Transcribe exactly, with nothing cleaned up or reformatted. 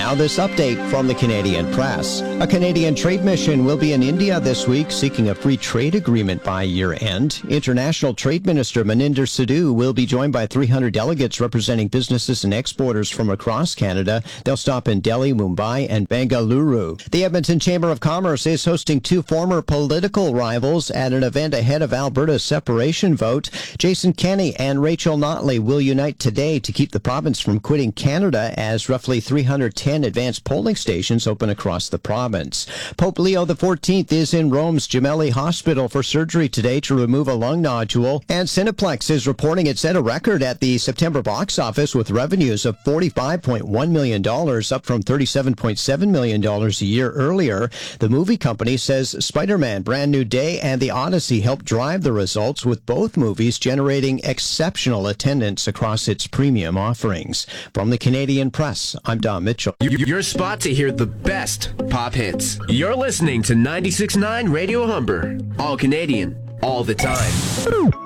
Now this update from the Canadian Press. A Canadian trade mission will be in India this week seeking a free trade agreement by year-end. International Trade Minister Maninder Sidhu will be joined by three hundred delegates representing businesses and exporters from across Canada. They'll stop in Delhi, Mumbai, and Bengaluru. The Edmonton Chamber of Commerce is hosting two former political rivals at an event ahead of Alberta's separation vote. Jason Kenney and Rachel Notley will unite today to keep the province from quitting Canada as roughly three hundred ten advanced polling stations open across the province. Pope Leo the fourteenth is in Rome's Gemelli Hospital for surgery today to remove a lung nodule, and Cineplex is reporting it set a record at the September box office with revenues of forty-five point one million dollars, up from thirty-seven point seven million dollars a year earlier. The movie company says Spider-Man Brand New Day and The Odyssey helped drive the results, with both movies generating exceptional attendance across its premium offerings. From the Canadian Press, I'm Don Mitchell. Your spot to hear the best pop hits. You're listening to ninety-six point nine Radio Humber. All Canadian, all the time.